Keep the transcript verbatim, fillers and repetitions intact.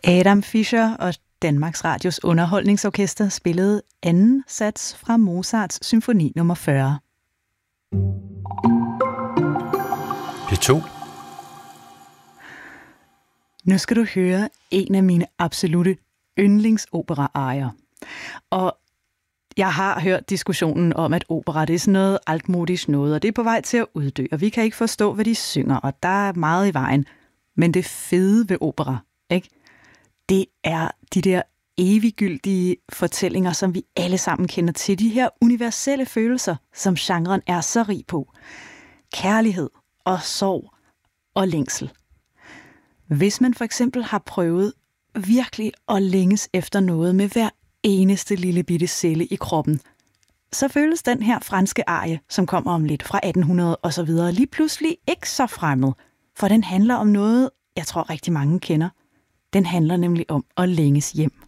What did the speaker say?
Adam Fischer og Danmarks Radios Underholdningsorkester spillede anden sats fra Mozarts symfoni nummer fyrre. P to. Nu skal du høre en af mine absolutte yndlingsopera-arier. Og jeg har hørt diskussionen om, at opera det er sådan noget altmodisk noget, og det er på vej til at uddø, og vi kan ikke forstå, hvad de synger, og der er meget i vejen. Men det fede ved opera, ikke? Det er de der eviggyldige fortællinger, som vi alle sammen kender til. De her universelle følelser, som genren er så rig på. Kærlighed og sorg og længsel. Hvis man for eksempel har prøvet virkelig at længes efter noget med hver eneste lille bitte celle i kroppen, så føles den her franske arie, som kommer om lidt fra atten hundrede og så videre, lige pludselig ikke så fremmed. For den handler om noget, jeg tror rigtig mange kender. Den handler nemlig om at længes hjem.